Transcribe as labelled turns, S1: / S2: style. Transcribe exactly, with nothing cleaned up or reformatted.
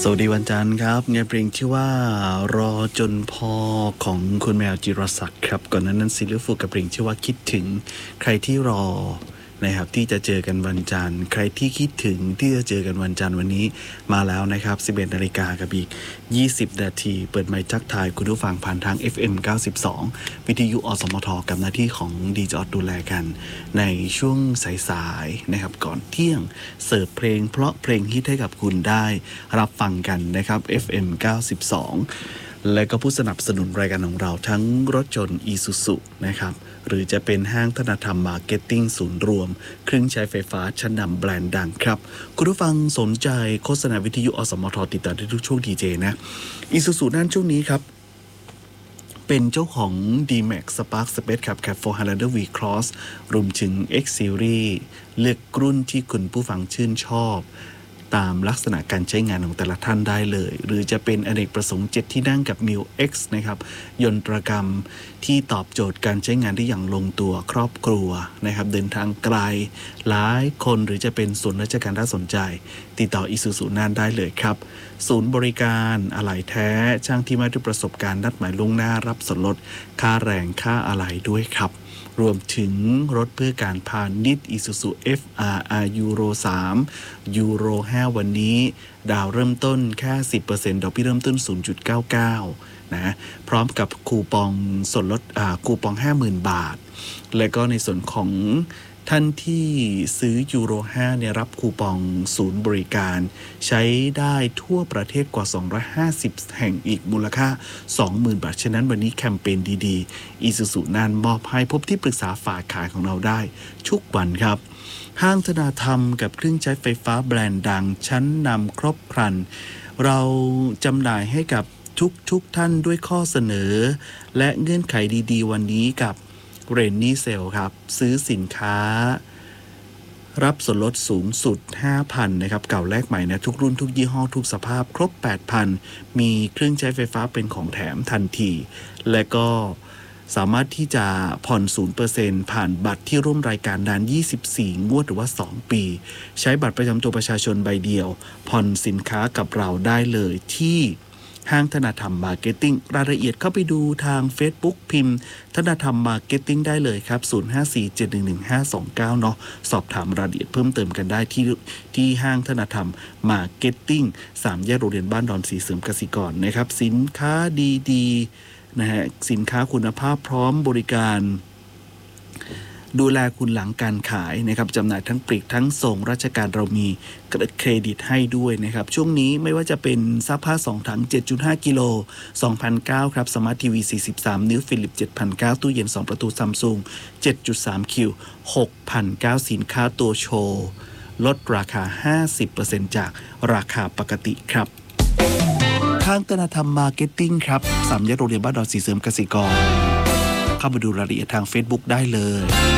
S1: สวัสดีวันจันทร์ครับงานเพลงชื่อว่ารอจนพอของคุณแมวจิรศักดิ์ครับก่อนนั้นนั้นซิลลิฟูกับเพลงชื่อว่าคิดถึงใครที่รอนะครับที่จะเจอกันวันจันทร์ใครที่คิดถึงที่จะเจอกันวันจันทร์วันนี้มาแล้วนะครับ สิบเอ็ดนาฬิกากับอีกยี่สิบนาทีเปิดไมค์ทักทายคุณผู้ฟังผ่านทาง เอฟ เอ็ม เก้าสิบสอง วิทยุอสมทกับหน้าที่ของดีจอดดูแลกันในช่วงสายๆนะครับก่อนเที่ยงเสิร์ฟเพลงเพราะเพลงฮิตให้กับคุณได้รับฟังกันนะครับ เอฟ เอ็ม เก้าสิบสอง และก็ผู้สนับสนุนรายการของเราทั้งรถยนต์ Isuzu นะครับหรือจะเป็นห้างธนธรรมมาร์เก็ตติ้งศูนย์รวมเครื่องใช้ไฟฟ้าชั้นนำแบรนด์ดังครับคุณผู้ฟังสนใจโฆษณาวิทยุอสมทติดต่อได้ทุกช่วงดีเจนะ Isuzu นั่นช่วงนี้ครับเป็นเจ้าของ D-Max Spark Space ครับ Cap โฟร์ Highlander V-Cross รวมถึง X Series เลือกรุ่นที่คุณผู้ฟังชื่นชอบตามลักษณะการใช้งานของแต่ละท่านได้เลยหรือจะเป็นอเนกประสงค์เจ็ดที่นั่งกับ มิว X นะครับยนตรกรรมที่ตอบโจทย์การใช้งานได้อย่างลงตัวครอบครัวนะครับเดินทางไกลหลายคนหรือจะเป็นส่วนราชการถ้าสนใจติดต่อ Isuzu น่านได้เลยครับศูนย์บริการอะไหล่แท้ช่างที่มาด้วยประสบการณ์นัดหมายล่วงหน้ารับส่วนลดค่าแรงค่าอะไหล่ด้วยครับรวมถึงรถเพื่อการพาณิชย์ Isuzu เอฟ อาร์ อาร์ Euro สาม Euro ห้าวันนี้ดาวเริ่มต้นแค่ สิบเปอร์เซ็นต์ ดอกเบี้ยเริ่มต้น ศูนย์จุดเก้าเก้า นะพร้อมกับคูปองส่วนลดอ่าคูปอง ห้าหมื่น บาทและก็ในส่วนของท่านที่ซื้อยูโรห้าเนี่ยรับคูปองศูนย์บริการใช้ได้ทั่วประเทศกว่าสองร้อยห้าสิบแห่งอีกมูลค่า สองหมื่น บาทฉะนั้นวันนี้แคมเปญดีๆ Isuzu น่านมอบให้พบที่ปรึกษาฝ่ายขายของเราได้ทุกวันครับห้างธนาธรรมกับเครื่องใช้ไฟฟ้าแบรนด์ดังชั้นนำครบครันเราจำหน่ายให้กับทุกทุกท่านด้วยข้อเสนอและเงื่อนไขดีๆวันนี้กับเรนนี่เซลครับซื้อสินค้ารับส่วนลดสูงสุด ห้าพัน นะครับเก่าแลกใหม่นะทุกรุ่นทุกยี่ห้อทุกสภาพครบ แปดพัน มีเครื่องใช้ไฟฟ้าเป็นของแถมทันทีและก็สามารถที่จะผ่อน ศูนย์ เปอร์เซ็นต์ ผ่านบัตรที่ร่วมรายการนานยี่สิบสี่งวดหรือว่าสองปีใช้บัตรประจำตัวประชาชนใบเดียวผ่อนสินค้ากับเราได้เลยที่ห้างธนาธรรมมาร์เก็ตติ้งรายละเอียดเข้าไปดูทาง Facebook พิมพ์ธนาธรรมมาร์เก็ตติ้งได้เลยครับศูนย์ ห้า สี่ เจ็ด หนึ่ง หนึ่ง ห้า สอง เก้าเนาะสอบถามรายละเอียดเพิ่มเติมกันได้ที่ที่ห้างธนาธรรมมาร์เก็ตติ้งสามแยกโรงเรียนบ้านดอนสีเสริมกสิกรนะครับสินค้าดีๆนะฮะสินค้าคุณภาพพร้อมบริการดูแลคุณหลังการขายนะครับจำหน่ายทั้งปลีกทั้งส่งราชการเรามีเครดิตให้ด้วยนะครับช่วงนี้ไม่ว่าจะเป็นซักผ้าสองถัง เจ็ดจุดห้า กิโล สองพันเก้าร้อย ครับสมาร์ททีวีสี่สิบสามนิ้วฟิลิป เจ็ดพันเก้าร้อย ตู้เย็นสองประตูซัมซุง เจ็ดจุดสาม คิว หกพันเก้าร้อย สินค้าตัวโชว์ลดราคา ห้าสิบเปอร์เซ็นต์ จากราคาปกติครับทางธนาธรรมมาร์เก็ตติ้งครับสามแยกโรงเรียนบ้านดอนสีเสริมกสิกรเข้ามาดูรายละเอียดทาง Facebook ได้เลย